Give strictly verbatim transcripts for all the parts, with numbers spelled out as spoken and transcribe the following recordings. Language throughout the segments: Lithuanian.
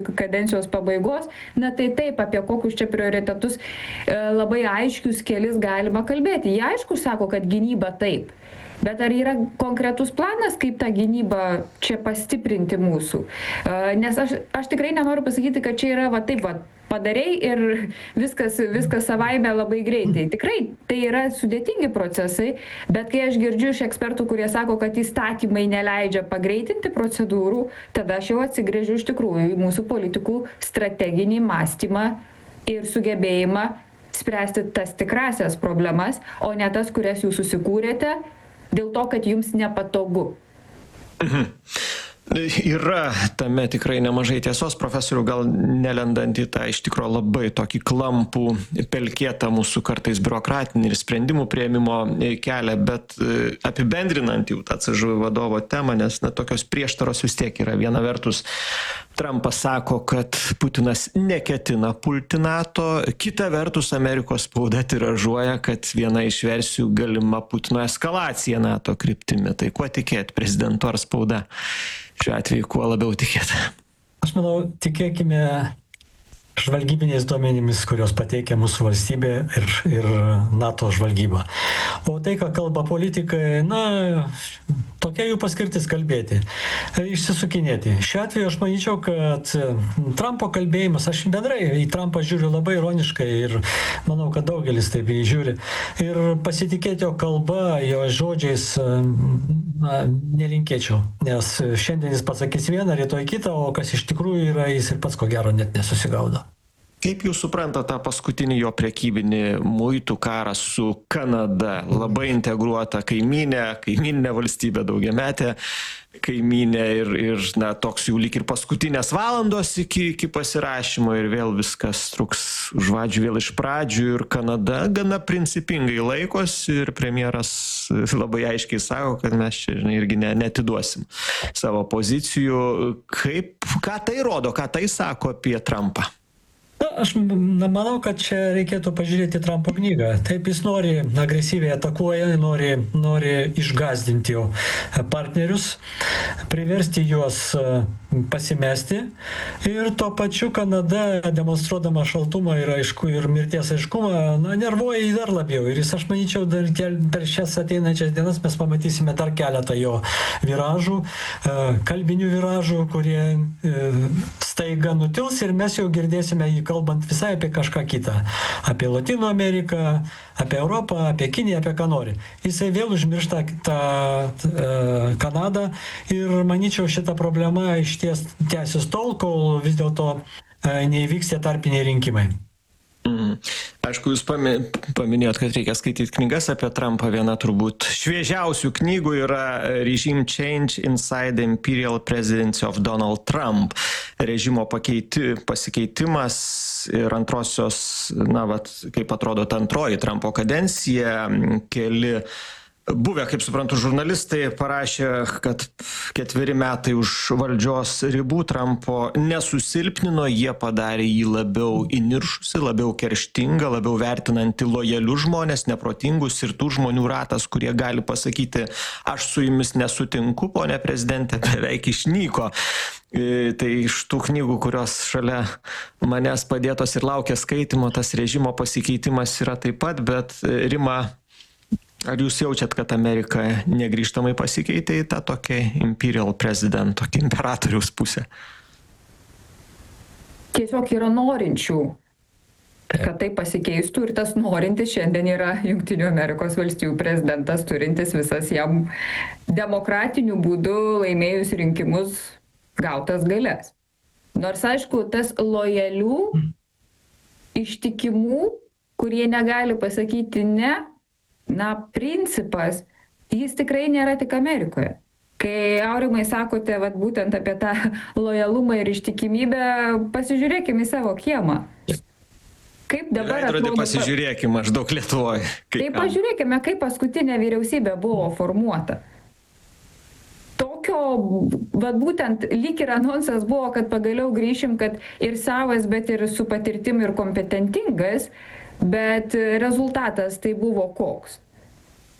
kadencijos pabaigos, na tai taip, apie kokius čia prioritetus labai aiškius kelis galima kalbėti. Jie aišku sako, kad gynyba taip. Bet ar yra konkretus planas, kaip tą gynybą čia pastiprinti mūsų? Nes aš, aš tikrai nenoriu pasakyti, kad čia yra va taip va, padarei ir viskas, viskas savaime labai greitai. Tikrai tai yra sudėtingi procesai, bet kai aš girdžiu iš ekspertų, kurie sako, kad įstatymai neleidžia pagreitinti procedūrų, tada aš jau atsigrėžiu iš tikrųjų į mūsų politikų strateginį mąstymą ir sugebėjimą spręsti tas tikrasias problemas, o ne tas, kurias jūs susikūrėte, dėl to, kad jums nepatogu. Mhm. Yra tame tikrai nemažai tiesos, profesorių, gal nelendant į tą iš tikro labai tokį klampų, pelkėtą mūsų kartais biurokratinį ir sprendimų prieimimo kelią, bet apibendrinant jau tą C Ž V vadovo temą, nes na, tokios prieštaros vis tiek yra. Viena vertus, Trumpas sako, kad Putinas neketina pulti NATO, kita vertus Amerikos spauda tiražuoja, kad viena iš versijų galima Putino eskalacija NATO kryptimi. Tai kuo tikėti, prezidentu ar spauda? Šiuo atveju kuo labiau tikėti? Aš manau, tikėkime žvalgybiniais duomenimis, kurios pateikia mūsų valstybė ir, ir NATO žvalgyba. O tai, ką kalba politikai, na, tokia jų paskirtis kalbėti, išsisukinėti. Šiuo atveju aš manyčiau, kad Trumpo kalbėjimas, aš bendrai į Trumpą žiūriu labai ironiškai ir manau, kad daugelis taip jį žiūri. Ir pasitikėti jo kalba, jo žodžiais, na, nelinkėčiau, nes šiandien jis pasakys vieną, rytoj kitą, o kas iš tikrųjų yra, jis ir pats ko gero net nesusigaudo. Kaip jūs suprantate tą paskutinį jo prekybinį muitų karą su Kanada? Labai integruota kaimynė, kaimyninė valstybė, daugiametė kaimynė ir, ir na, toks jau lyg ir paskutinės valandos iki, iki pasirašymo ir vėl viskas truks už vadžių vėl iš pradžių ir Kanada gana principingai laikosi ir premjeras labai aiškiai sako, kad mes čia žinai, irgi ne, netiduosim savo pozicijų. Kaip, ką tai rodo, ką tai sako apie Trumpą? Na, aš na, manau, kad čia reikėtų pažiūrėti Trumpo knygą. Taip jis nori agresyviai atakuoja, nori, nori išgąsdinti jo partnerius, priversti juos pasimesti. Ir tuo pačiu Kanada, demonstruodama šaltumą ir, aišku, ir mirties aiškumą, na, nervuoja jį dar labiau. Ir jis, aš manyčiau, dar per šias ateinančias dienas mes pamatysime dar keletą jo viražų, kalbinių viražų, kurie staiga nutils ir mes jau girdėsime jį kalbant visai apie kažką kitą. Apie Latino Ameriką, apie Europą, apie Kiniją, apie ką nori. Jisai vėl užmiršta tą e, Kanadą ir manyčiau šita problema išties tęsis tol, kol vis dėlto e, neįvyks tie tarpiniai rinkimai. Mm. Aišku, jūs paminėjot, kad reikia skaityti knygas apie Trumpą. Viena turbūt šviežiausių knygų yra Regime Change Inside the Imperial Presidency of Donald Trump. Režimo pakeiti, pasikeitimas ir antrosios, na, vat, kaip atrodo ta antroji Trumpo kadencija, keli buvę, kaip suprantu, žurnalistai parašė, kad ketveri metai už valdžios ribų Trumpo nesusilpnino, jie padarė jį labiau įniršusi, labiau kerštingą, labiau vertinantį lojalius žmonės, neprotingus ir tų žmonių ratas, kurie gali pasakyti, aš su jumis nesutinku, ponė prezidentė, beveik išnyko. Tai iš tų knygų, kurios šalia manęs padėtos ir laukia skaitimo, tas režimo pasikeitimas yra taip pat, bet Rima, ar jūs jaučiat, kad Amerika negrįžtamai pasikeitė į tą tokią imperial president, tokį imperatoriaus pusę? Tiesiog yra norinčių, kad tai pasikeistų ir tas norintis šiandien yra Jungtinių Amerikos valstijų prezidentas, turintis visas jam demokratiniu būdu laimėjus rinkimus gautas galias. Nors aišku, tas lojalių, ištikimų, kurie negali pasakyti ne, na, principas, jis tikrai nėra tik Amerikoje. Kai Aurimai sakote, vat, būtent apie tą lojalumą ir ištikimybę, pasižiūrėkime į savo kiemą. Kaip dabar atrodo... Pasižiūrėkime, maždaug Lietuvoje. Tai pažiūrėkime, kaip paskutinė vyriausybė buvo formuota. Tokio, vat, būtent lyg ir anonsas buvo, kad pagaliau grįšim, kad ir savas, bet ir su patirtim ir kompetentingas, bet rezultatas tai buvo koks.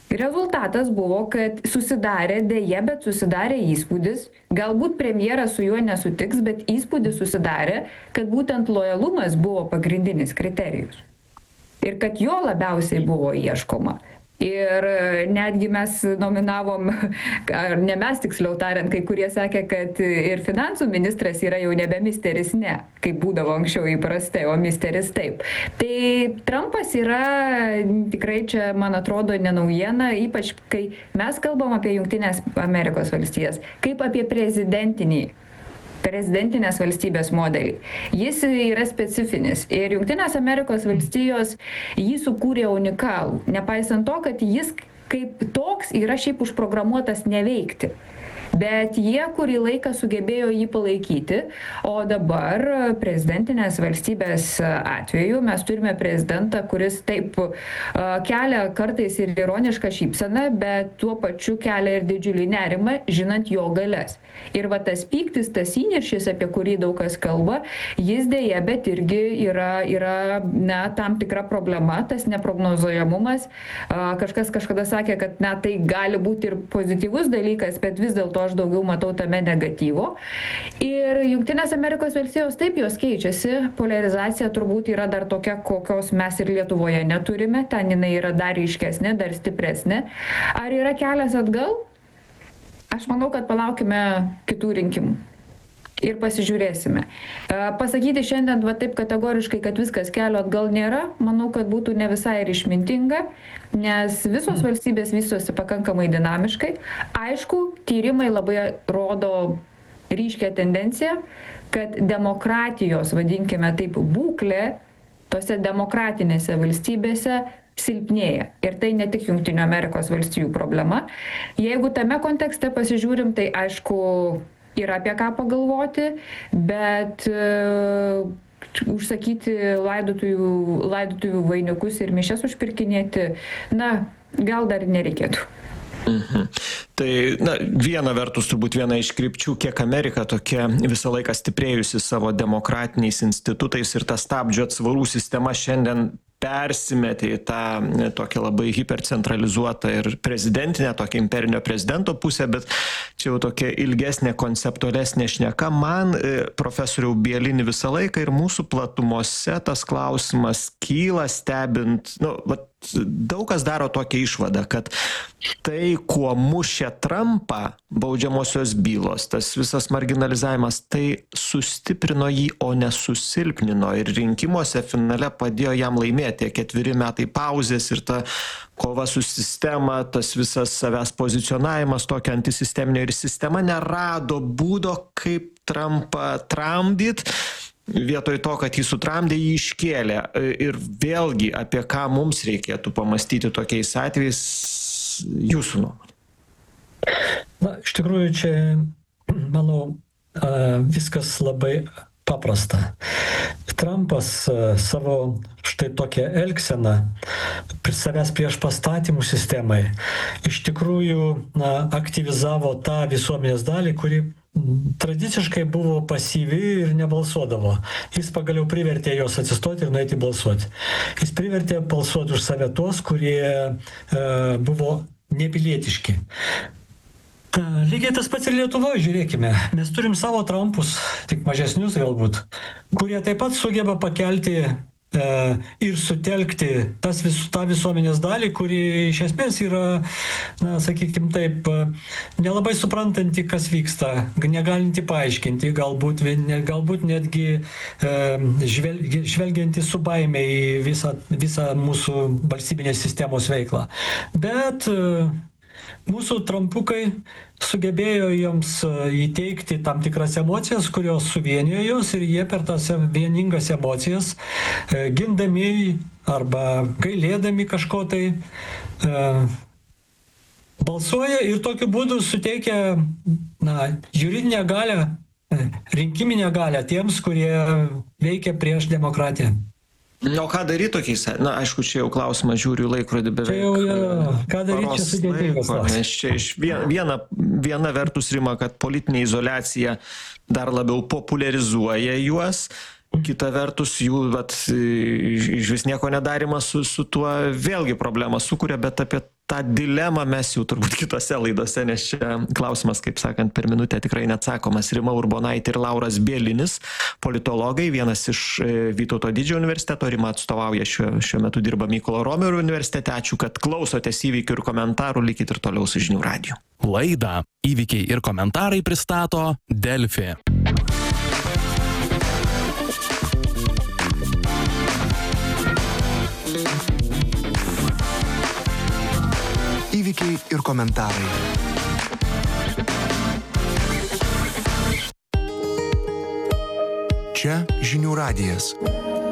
Rezultatas buvo, kad susidarė dėje, bet susidarė įspūdis, galbūt premjeras su juo nesutiks, bet įspūdis susidarė, kad būtent lojalumas buvo pagrindinis kriterijus. Ir kad jo labiausiai buvo ieškoma. Ir netgi mes nominavom, ar ne mes tiksliau tariant, kai kurie sakė, kad ir finansų ministras yra jau nebe misteris ne, kaip būdavo anksčiau įprastai, o misteris taip. Tai Trumpas yra tikrai čia, man atrodo, ne naujiena, ypač kai mes kalbam apie Jungtinės Amerikos valstijas, kaip apie prezidentinį prezidentinės valstybės modelį. Jis yra specifinis ir Jungtinės Amerikos valstijos jį sukūrė unikalų, nepaisant to, kad jis kaip toks yra šiaip užprogramuotas neveikti. Bet jie kurį laiką sugebėjo jį palaikyti, o dabar prezidentinės valstybės atveju mes turime prezidentą, kuris taip kelia kartais ir ironišką šypseną, bet tuo pačiu kelia ir didžiulį nerimą, žinant jo galias. Ir va tas pyktis, tas įniršis, apie kurį daug kas kalba, jis dėja, bet irgi yra, yra na, tam tikra problema, tas neprognozuojamumas. Kažkas kažkada sakė, kad na, tai gali būti ir pozityvus dalykas, bet vis dėlto aš daugiau matau tame negatyvo. Ir Jungtinės Amerikos valstijos taip jos keičiasi, poliarizacija turbūt yra dar tokia, kokios mes ir Lietuvoje neturime, ten jinai yra dar ryškesnė, dar stipresnė. Ar yra kelias atgal? Aš manau, kad palaukime kitų rinkimų ir pasižiūrėsime. Pasakyti šiandien va taip kategoriškai, kad viskas kelio atgal nėra, manau, kad būtų ne visai ir išmintinga, nes visos valstybės vystosi pakankamai dinamiškai. Aišku, tyrimai labai rodo ryškią tendenciją, kad demokratijos, vadinkime taip, būklė tose demokratinėse valstybėse silpnėja. Ir tai ne tik Jungtinių Amerikos valstijų problema. Jeigu tame kontekste pasižiūrim, tai aišku, yra apie ką pagalvoti, bet uh, užsakyti laidotuvių, laidotuvių vainikus ir mišias užpirkinėti, na, gal dar nereikėtų. Mhm. Tai na, viena vertus turbūt viena iš krypčių, kiek Amerika tokia visą laiką stiprėjusi savo demokratiniais institutais ir ta stabdžių atsvarų sistema šiandien persimetė į tą tokią labai hipercentralizuotą ir prezidentinę, tokią imperinio prezidento pusę, bet čia jau tokia ilgesnė, konceptualesnė šneka. Man, profesoriau Bielini, visą laiką ir mūsų platumose tas klausimas kyla stebint, nu, vat, daug kas daro tokią išvadą, kad tai, kuo mušė Trumpą baudžiamosios bylos, tas visas marginalizavimas, tai sustiprino jį, o nesusilpnino ir rinkimuose finale padėjo jam laimėti. Tie ketveri metai pauzės ir ta kova su sistema, tas visas savęs pozicionavimas tokio antisisteminio ir sistema nerado būdo, kaip Trumpą tramdyt. Vietoj to, kad jį sutramdė, jį iškėlė. Ir vėlgi, apie ką mums reikėtų pamastyti tokiais atvejais, jūsų nuomonė? Na, iš tikrųjų, čia, manau, viskas labai paprasta. Trumpas savo štai tokią elgseną savęs prieš pastatymų sistemai iš tikrųjų na, aktyvizavo tą visuomenės dalį, kuri tradiciškai buvo pasyvi ir nebalsuodavo. Jis pagaliau privertė jos atsistoti ir nueiti balsuoti. Jis privertė balsuoti už save tuos, kurie e, buvo nepilietiški. Ta, lygiai tas pats ir Lietuvoje, žiūrėkime. Mes turim savo Trumpus, tik mažesnius galbūt, kurie taip pat sugeba pakelti e, ir sutelkti tas vis, tą visuomenės dalį, kuri iš esmės yra, na, sakykime taip, nelabai suprantanti, kas vyksta, negalinti paaiškinti, galbūt, ne, galbūt netgi e, žvelgi, žvelgianti su baime į visą, visą mūsų valstybinės sistemos veiklą. Bet e, mūsų Trumpukai sugebėjo joms įteikti tam tikras emocijas, kurios suvienijo jos ir jie per tas vieningas emocijas, gindami arba gailėdami kažko tai, balsuoja ir tokiu būdu suteikia na, juridinę galią, rinkiminę galią tiems, kurie veikia prieš demokratiją. O ką daryti tokiais? Na, aišku, čia jau klausimas, žiūriu laikrodį beveik. Čia jau, jau, ką daryti, čia sudėtingas klausimas. Nes čia iš viena, viena vertus rima, kad politinė izoliacija dar labiau popularizuoja juos, kita vertus jų vat, iš vis nieko nedarimas su, su tuo vėlgi problemą sukuria, bet apie tą dilemą mes jau turbūt kitose laidose, nes čia klausimas, kaip sakant, per minutę tikrai neatsakomas. Rima Urbonaitė ir Lauras Bielinis, politologai, vienas iš Vytauto Didžiojo universiteto, Rima atstovauja šiuo, šiuo metu dirba Mykolo Romerio universitete. Ačiū, kad klausotės įvykių ir komentarų, likit ir toliau su Žinių radiju. Laidą Įvykiai ir komentarai pristato Delfi. Įvykiai ir komentarai. Čia Žinių radijas.